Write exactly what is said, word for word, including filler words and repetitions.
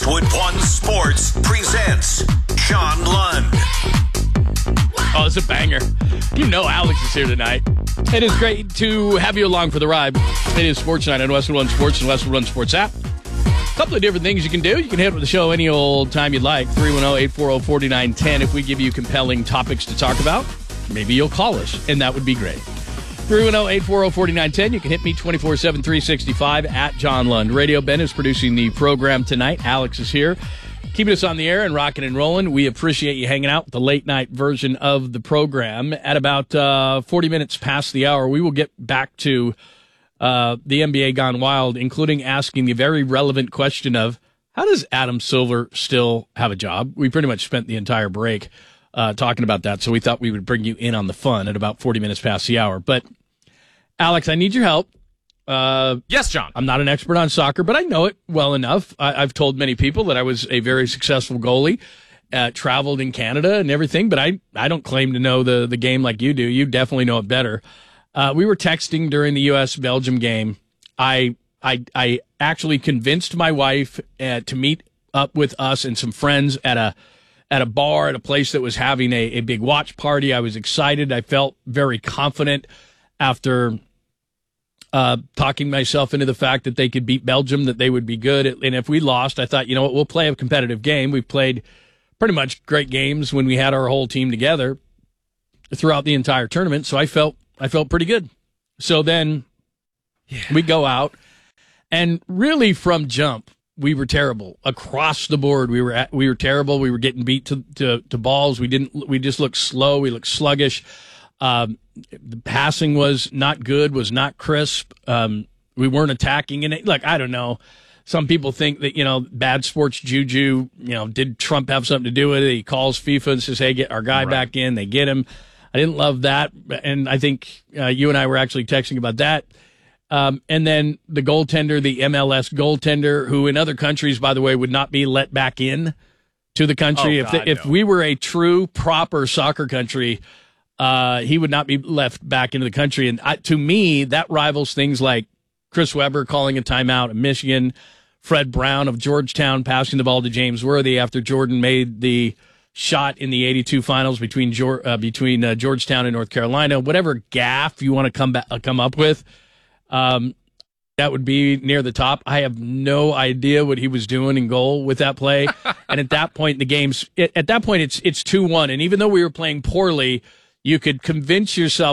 Westwood One Sports presents John Lund. Oh, it's a banger. You know Alex is here tonight. It is great to have you along for the ride. It is Sports Night on Westwood One Sports and Westwood One Sports app. A couple of different things you can do. You can hit with the show any old time you'd like. three one zero, eight four zero, four nine one zero. If we give you compelling topics to talk about, maybe you'll call us, and that would be great. three one zero, eight four zero, four nine one zero. You can hit me twenty-four seven, three sixty-five at John Lund Radio. Ben is producing the program tonight. Alex is here, keeping us on the air and rocking and rolling. We appreciate you hanging out with the late night version of the program. At about uh, forty minutes past the hour, we will get back to uh, the N B A Gone Wild, including asking the very relevant question of, how does Adam Silver still have a job? We pretty much spent the entire break uh, talking about that, so we thought we would bring you in on the fun at about forty minutes past the hour. But, Alex, I need your help. Uh, yes, John. I'm not an expert on soccer, but I know it well enough. I, I've told many people that I was a very successful goalie, uh, traveled in Canada and everything, but I, I don't claim to know the, the game like you do. You definitely know it better. Uh, we were texting during the U S Belgium game. I I I actually convinced my wife uh, to meet up with us and some friends at a at a bar at a place that was having a, a big watch party. I was excited. I felt very confident after Uh, talking myself into the fact that they could beat Belgium, that they would be good. And if we lost, I thought, you know what, we'll play a competitive game. We've played pretty much great games when we had our whole team together throughout the entire tournament. So I felt, I felt pretty good. So then yeah. we go out, and really from jump, we were terrible across the board. We were at, we were terrible. We were getting beat to, to, to balls. We didn't, we just looked slow. We looked sluggish. Um, the passing was not good, was not crisp. Um, we weren't attacking in it. Like, I don't know. Some people think that, you know, bad sports juju, you know, did Trump have something to do with it? He calls FIFA and says, hey, get our guy right. back in. They get him. I didn't love that. And I think uh, you and I were actually texting about that. Um, and then the goaltender, the M L S goaltender, who in other countries, by the way, would not be let back in to the country. Oh, if God, the, if no. we were a true, proper soccer country, Uh, he would not be left back into the country. And I, to me, that rivals things like Chris Webber calling a timeout at Michigan, Fred Brown of Georgetown passing the ball to James Worthy after Jordan made the shot in the eighty-two finals between uh, between uh, Georgetown and North Carolina. Whatever gaffe you want to come back, uh, come up with, um, that would be near the top. I have no idea what he was doing in goal with that play. And at that point in the games, it, at that point it's it's two one. And even though we were playing poorly, you could convince yourself